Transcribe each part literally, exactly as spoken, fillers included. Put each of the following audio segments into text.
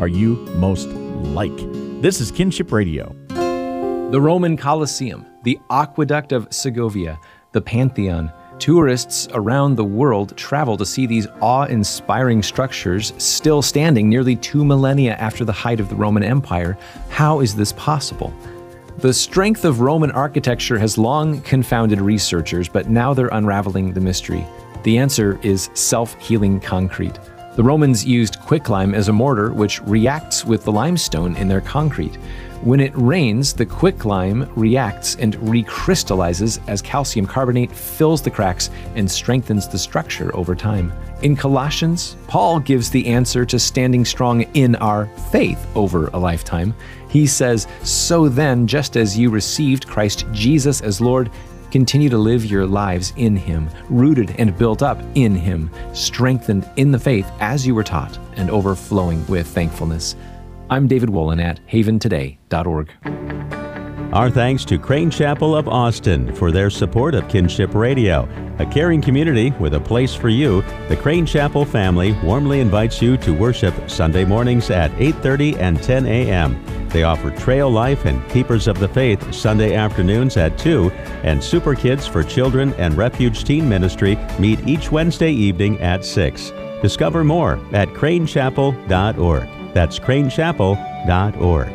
are you most like? This is Kinship Radio. The Roman Colosseum, the Aqueduct of Segovia, the Pantheon. Tourists around the world travel to see these awe-inspiring structures still standing nearly two millennia after the height of the Roman Empire. How is this possible? The strength of Roman architecture has long confounded researchers, but now they're unraveling the mystery. The answer is self-healing concrete. The Romans used quicklime as a mortar, which reacts with the limestone in their concrete. When it rains, the quicklime reacts and recrystallizes as calcium carbonate fills the cracks and strengthens the structure over time. In Colossians, Paul gives the answer to standing strong in our faith over a lifetime. He says, "So then, just as you received Christ Jesus as Lord, continue to live your lives in Him, rooted and built up in Him, strengthened in the faith as you were taught, and overflowing with thankfulness." I'm David Wolin at haven today dot org. Our thanks to Crane Chapel of Austin for their support of Kinship Radio. A caring community with a place for you, the Crane Chapel family warmly invites you to worship Sunday mornings at eight thirty and ten a.m. They offer Trail Life and Keepers of the Faith Sunday afternoons at two, and Super Kids for Children and Refuge Teen Ministry meet each Wednesday evening at six. Discover more at crane chapel dot org. That's crane chapel dot org.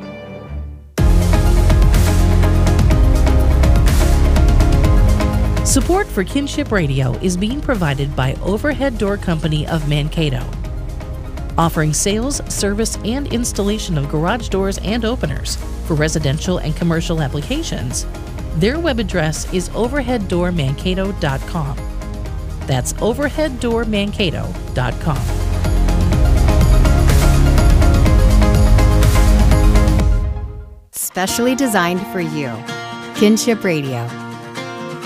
Support for Kinship Radio is being provided by Overhead Door Company of Mankato, offering sales, service, and installation of garage doors and openers for residential and commercial applications. Their web address is overhead door mankato dot com. That's overhead door mankato dot com. Specially designed for you. Kinship Radio.